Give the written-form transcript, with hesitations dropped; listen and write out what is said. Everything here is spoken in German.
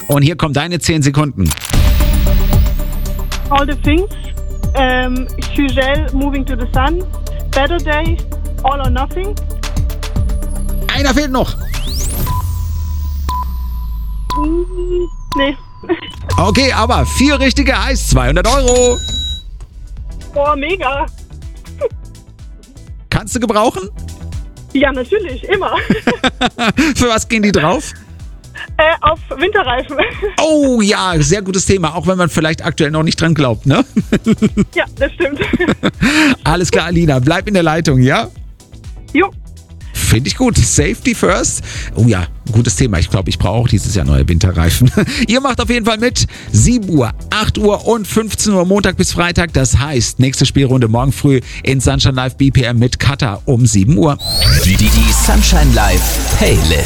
Und hier kommen deine 10 Sekunden. All the things. Giselle, Moving to the Sun. Better Day. All or Nothing. Einer fehlt noch. Nee. Okay, aber 4 richtige heißt 200 Euro. Boah, mega. Kannst du gebrauchen? Ja, natürlich, immer. Für was gehen die drauf? Auf Winterreifen. Oh ja, sehr gutes Thema, auch wenn man vielleicht aktuell noch nicht dran glaubt, ne? Ja, das stimmt. Alles klar, Alina, bleib in der Leitung, ja? Jo. Finde ich gut. Safety first. Oh ja, gutes Thema. Ich glaube, ich brauche auch dieses Jahr neue Winterreifen. Ihr macht auf jeden Fall mit. 7 Uhr, 8 Uhr und 15 Uhr Montag bis Freitag. Das heißt, nächste Spielrunde morgen früh in Sunshine Live BPM mit Katha um 7 Uhr. Die Sunshine Live Playlist.